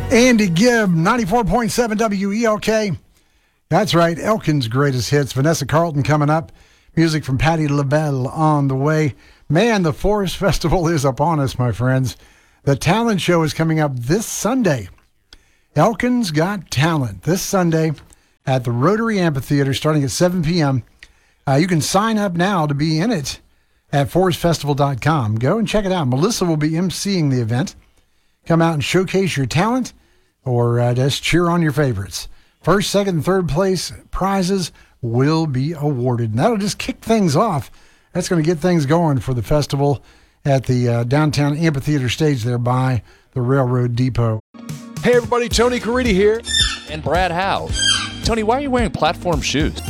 Andy Gibb, 94.7 WELK. That's right, Elkin's greatest hits. Vanessa Carlton coming up. Music from Patti LaBelle on the way. Man, the Forest Festival is upon us, my friends. The talent show is coming up this Sunday. Elkin's Got Talent this Sunday at the Rotary Amphitheater starting at 7 p.m. You can sign up now to be in it at forestfestival.com. Go and check it out. Melissa will be emceeing the event. Come out and showcase your talent or just cheer on your favorites. First, second, and third place prizes will be awarded. And that'll just kick things off. That's going to get things going for the festival at the downtown amphitheater stage there by the Railroad Depot. Hey everybody, Tony Caridi here. And Brad Howe. Tony, why are you wearing platform shoes?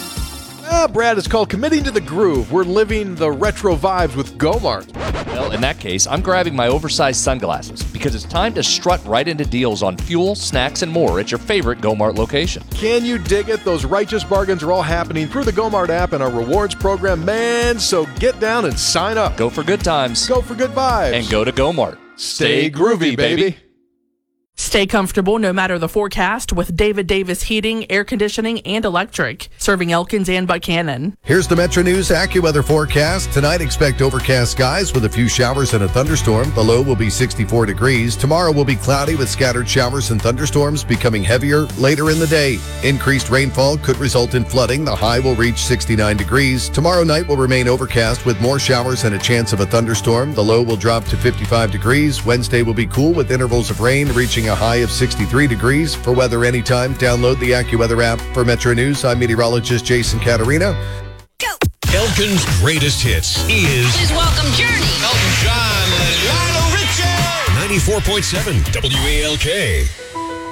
Brad, it's called Committing to the Groove. We're living the retro vibes with Gomart. Well, in that case, I'm grabbing my oversized sunglasses because it's time to strut right into deals on fuel, snacks, and more at your favorite Gomart location. Can you dig it? Those righteous bargains are all happening through the Gomart app and our rewards program, man. So get down and sign up. Go for good times. Go for good vibes. And go to Gomart. Stay groovy, baby. Stay comfortable no matter the forecast with David Davis Heating, Air Conditioning, and Electric, serving Elkins and Buchanan. Here's the Metro News AccuWeather forecast. Tonight, expect overcast skies with a few showers and a thunderstorm. The low will be 64 degrees. Tomorrow will be cloudy with scattered showers and thunderstorms becoming heavier later in the day. Increased rainfall could result in flooding. The high will reach 69 degrees. Tomorrow night will remain overcast with more showers and a chance of a thunderstorm. The low will drop to 55 degrees. Wednesday will be cool with intervals of rain reaching a high of 63 degrees. For weather anytime, download the AccuWeather app. For Metro News, I'm meteorologist Jason Caterina. Go! Elkin's greatest hits is... Please welcome Journey. Elton John and Lionel Richie. 94.7 WALK.